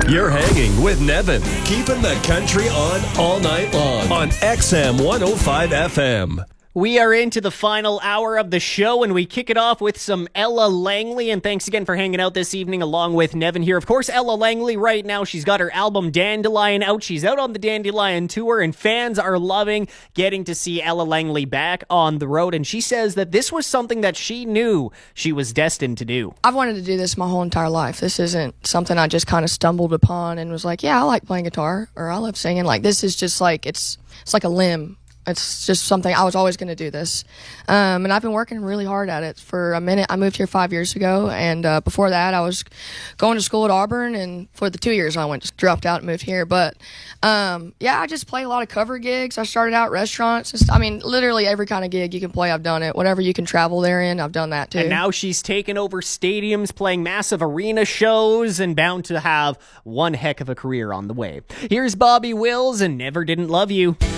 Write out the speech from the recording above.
You're hanging with Nevin, keeping the country on all night long on XM 105 FM. We are into the final hour of the show, and we kick it off with some Ella Langley. And thanks again for hanging out this evening along with Nevin here. Of course, Ella Langley right now, she's got her album Dandelion out. She's out on the Dandelion tour, and fans are loving getting to see Ella Langley back on the road. And she says that this was something that she knew she was destined to do. I've wanted to do this my whole entire life. This isn't something I just kind of stumbled upon and was like, yeah, I like playing guitar, or I love singing. Like, this is just like, it's like a limb. It's just something I was always going to do this. And I've been working really hard at it for a minute. I moved here 5 years ago, and before that I was going to school at Auburn, and for the 2 years I dropped out and moved here. But yeah, I just play a lot of cover gigs. I started out restaurants. Literally every kind of gig you can play, I've done it. Whatever you can travel there in, I've done that too. And now she's taken over stadiums, playing massive arena shows, and bound to have one heck of a career on the way. Here's Bobby Wills and Never Didn't Love You.